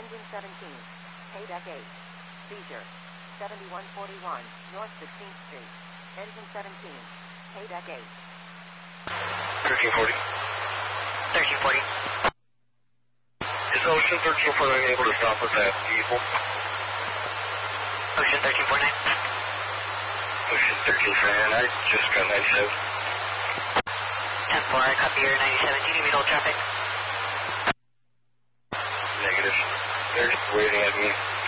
Engine 17, Paydeck 8. Seizure, 7141, North 16th Street. Engine 17, Paydeck 8. 1340. 1340. Is Ocean 1349 able to stop with that vehicle? Ocean 1349. Ocean 1349, I just got 97. 10-4, I copy your 97. Do you need me to hold traffic? Negative. They're just waiting at me.